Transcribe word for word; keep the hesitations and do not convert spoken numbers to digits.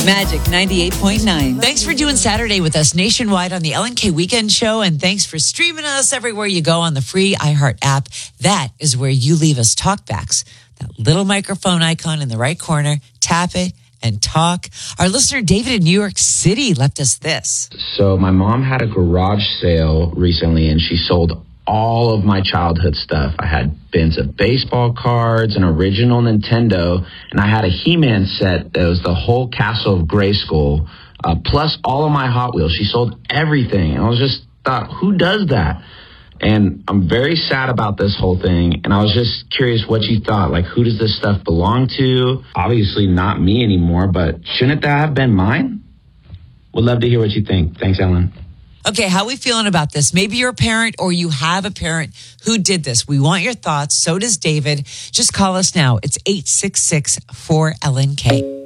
Magic ninety-eight point nine. Thanks for doing Saturday with us nationwide on the L N K Weekend Show. And thanks for streaming us everywhere you go on the free iHeart app. That is where you leave us talkbacks. That little microphone icon in the right corner. Tap it and talk. Our listener, David in New York City, left us this. So my mom had a garage sale recently and she sold all of my childhood stuff. I had bins of baseball cards, an original Nintendo, and I had a He-Man set that was the whole Castle of Grayskull, uh, plus all of my Hot Wheels. She sold everything. And I was just thought, who does that? And I'm very sad about this whole thing. And I was just curious what you thought. Like, who does this stuff belong to? Obviously not me anymore, but shouldn't that have been mine? Would love to hear what you think. Thanks, Ellen. Okay, how are we feeling about this? Maybe you're a parent or you have a parent who did this. We want your thoughts. So does David. Just call us now. It's eight six six, four L N K.